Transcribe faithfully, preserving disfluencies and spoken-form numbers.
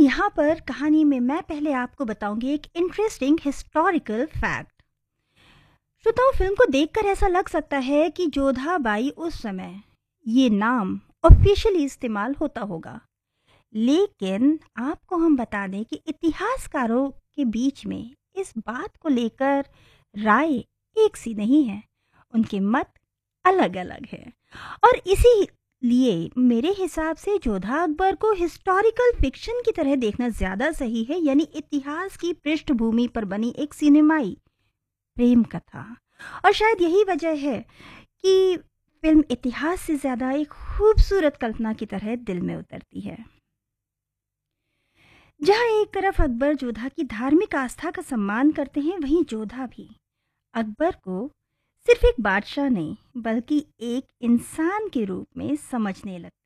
यहाँ पर कहानी में मैं पहले आपको बताऊंगी एक इंटरेस्टिंग हिस्टोरिकल फैक्ट। श्रोताओ, फिल्म को देखकर ऐसा लग सकता है कि जोधाबाई उस समय ये नाम ऑफिशियली इस्तेमाल होता होगा, लेकिन आपको हम बता दें कि इतिहासकारों के बीच में इस बात को लेकर राय एक सी नहीं है। उनके मत अलग अलग है और इसीलिए मेरे हिसाब से जोधा अकबर को हिस्टोरिकल फिक्शन की तरह देखना ज़्यादा सही है, यानी इतिहास की पृष्ठभूमि पर बनी एक सिनेमाई प्रेम कथा। और शायद यही वजह है कि फिल्म इतिहास से ज़्यादा एक खूबसूरत कल्पना की तरह दिल में उतरती है। जहाँ एक तरफ अकबर जोधा की धार्मिक आस्था का सम्मान करते हैं, वहीं जोधा भी अकबर को सिर्फ एक बादशाह नहीं बल्कि एक इंसान के रूप में समझने लगती